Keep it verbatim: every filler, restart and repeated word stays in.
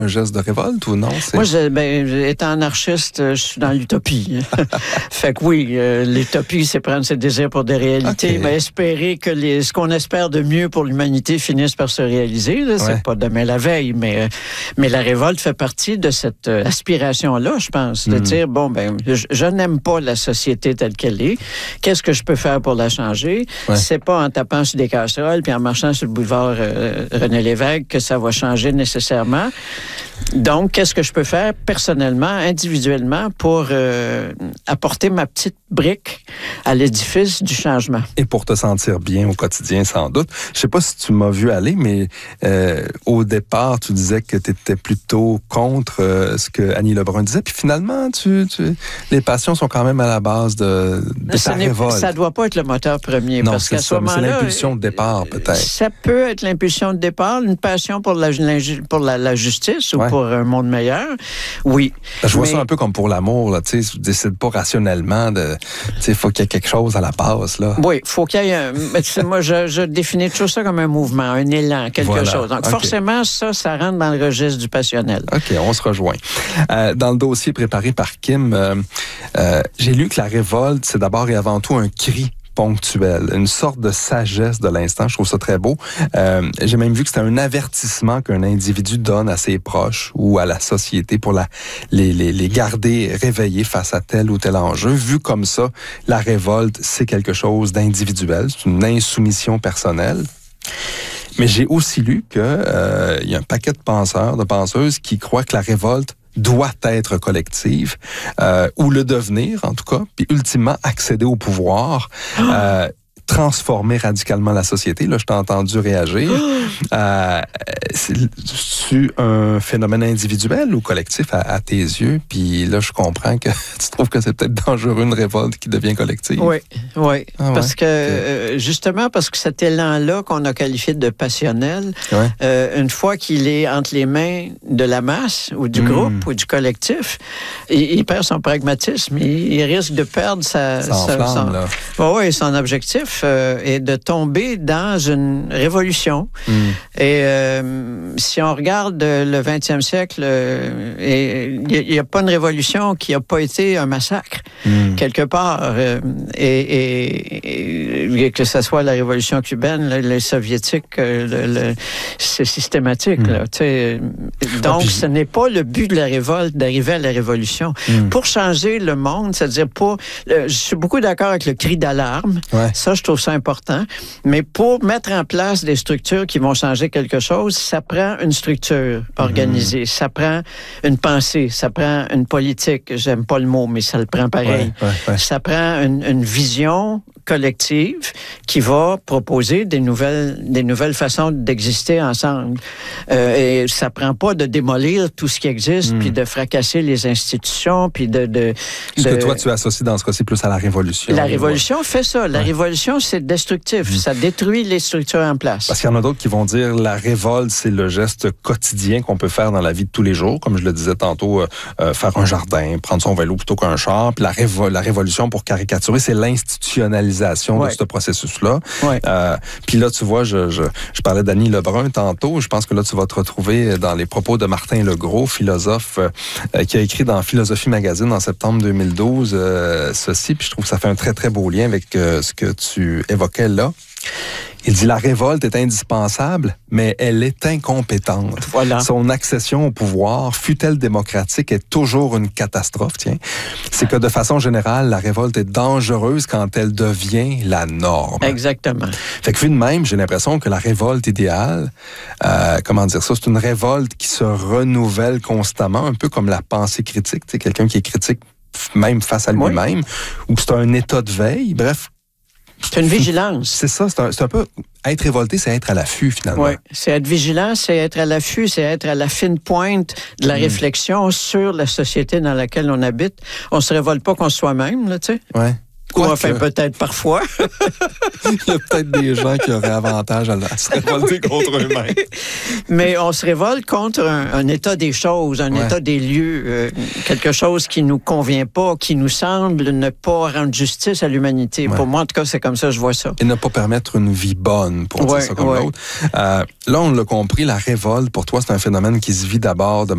un geste de révolte ou non? C'est... Moi, je, ben, étant anarchiste, je suis dans l'utopie. Fait que oui, euh, l'utopie, c'est prendre ses désirs pour des réalités, okay. mais espérer que les, ce qu'on espère de mieux pour l'humanité finisse par se réaliser. Là, c'est ouais. pas demain la veille, mais, mais la révolte fait partie de cette euh, aspiration-là, je pense, de mm. dire, bon, ben, je, je n'aime pas la société telle qu'elle est. Qu'est-ce que je peux faire pour la changer? Ouais. C'est pas en tapant sur des casseroles puis en marchant sur le boulevard euh, René Lévesque que ça va changer nécessairement. Donc, qu'est-ce que je peux faire personnellement, individuellement, pour euh, apporter ma petite brique à l'édifice du changement? Et pour te sentir bien au quotidien, sans doute. Je sais pas si tu m'as vu aller, mais euh, au départ, tu disais que tu étais plutôt contre euh, ce que Annie Lebrun disait. Puis finalement, tu, tu, les passions sont quand même à la base de, de ta révolte. Ça doit pas être le moteur premier. Non, parce c'est qu'à ça, ce moment-là, c'est l'impulsion de départ, peut-être. Ça peut être l'impulsion de départ, une passion pour la, pour la, la justice ouais. ou pour un monde meilleur. Oui. Je vois mais... ça un peu comme pour l'amour, là. Tu sais, tu décides pas rationnellement de. Tu sais, il faut qu'il y ait quelque chose à la base, là. Oui, faut qu'il y ait un. Moi, je, je définis toujours ça comme un mouvement, un élan, quelque voilà. chose. Donc, okay. forcément, ça, ça rentre dans le registre du passionnel. OK, on se rejoint. Euh, dans le dossier préparé par Kim, euh, euh, j'ai lu que la révolte, c'est d'abord et avant tout un cri ponctuel, une sorte de sagesse de l'instant. Je trouve ça très beau. Euh, j'ai même vu que c'était un avertissement qu'un individu donne à ses proches ou à la société pour la, les, les, les garder réveillés face à tel ou tel enjeu. Vu comme ça, la révolte, c'est quelque chose d'individuel, c'est une insoumission personnelle. Mais j'ai aussi lu qu'il euh, y a un paquet de penseurs, de penseuses qui croient que la révolte doit être collective, euh, ou le devenir, en tout cas, puis ultimement accéder au pouvoir, euh, transformer radicalement la société. Là, je t'ai entendu réagir. Euh, c'est-tu un phénomène individuel ou collectif à, à tes yeux? Puis là, je comprends que tu trouves que c'est peut-être dangereux une révolte qui devient collective. Oui, oui. Ah, parce ouais? que, euh, justement, parce que cet élan-là qu'on a qualifié de passionnel, ouais. euh, une fois qu'il est entre les mains de la masse ou du mmh. groupe ou du collectif, il, il perd son pragmatisme. Il, il risque de perdre sa, ça sa, enflamme, son, là. Oh, oui, son objectif. Euh, et de tomber dans une révolution. Mm. Et euh, si on regarde le vingtième siècle, il n'y a, a pas une révolution qui n'a pas été un massacre, mm. quelque part. Euh, et, et, et que ce soit la révolution cubaine, le, les soviétiques, le, le, c'est systématique. Mm. Là, donc, puis... ce n'est pas le but de la révolte d'arriver à la révolution. Mm. Pour changer le monde, c'est-à-dire pour... Le, je suis beaucoup d'accord avec le cri d'alarme. Ouais. Ça, je trouve ça important. Mais pour mettre en place des structures qui vont changer quelque chose, ça prend une structure organisée. Mmh. Ça prend une pensée. Ça prend une politique. J'aime pas le mot, mais ça le prend pareil. Ouais, ouais, ouais. Ça prend une, une vision collective qui va proposer des nouvelles, des nouvelles façons d'exister ensemble. Euh, et ça prend pas de démolir tout ce qui existe, mmh. puis de fracasser les institutions, puis de... de ce de... que toi, tu associes dans ce cas-ci plus à la révolution. La révolution ouais. fait ça. La ouais. révolution, c'est destructif. Mmh. Ça détruit les structures en place. Parce qu'il y en a d'autres qui vont dire la révolte, c'est le geste quotidien qu'on peut faire dans la vie de tous les jours. Comme je le disais tantôt, euh, faire un jardin, prendre son vélo plutôt qu'un char. Puis la, révo- la révolution, pour caricaturer, c'est l'institutionnalisation ouais. de ce processus-là. Ouais. Euh, puis là, tu vois, je, je, je parlais d'Annie Lebrun tantôt. Je pense que là, tu vas te retrouver dans les propos de Martin Legros, philosophe, euh, qui a écrit dans Philosophie Magazine en septembre deux mille douze euh, ceci. Puis je trouve que ça fait un très, très beau lien avec euh, ce que tu évoquais là. Il dit « La révolte est indispensable, mais elle est incompétente. Voilà. Son accession au pouvoir, fût-elle démocratique, est toujours une catastrophe. » Tiens, c'est que de façon générale, la révolte est dangereuse quand elle devient la norme. Exactement. Fait que vu de même, j'ai l'impression que la révolte idéale, euh, comment dire ça, c'est une révolte qui se renouvelle constamment, un peu comme la pensée critique. Tu sais, quelqu'un qui est critique même face à lui-même, oui. ou c'est un état de veille. Bref, c'est une vigilance. C'est ça, c'est un, c'est un peu... Être révolté, c'est être à l'affût, finalement. Oui, c'est être vigilant, c'est être à l'affût, c'est être à la fine pointe de la mmh. réflexion sur la société dans laquelle on habite. On ne se révolte pas contre soi-même, là, tu sais. Oui. Ou enfin, que... peut-être parfois. Il y a peut-être des gens qui auraient avantage à, à se révolter oui. contre eux-mêmes. Mais on se révolte contre un, un état des choses, un ouais. état des lieux, euh, quelque chose qui nous convient pas, qui nous semble ne pas rendre justice à l'humanité. Ouais. Pour moi, en tout cas, c'est comme ça que je vois ça. Et ne pas permettre une vie bonne, pour ouais, dire ça comme ouais. l'autre. Euh, là, on l'a compris, la révolte, pour toi, c'est un phénomène qui se vit d'abord de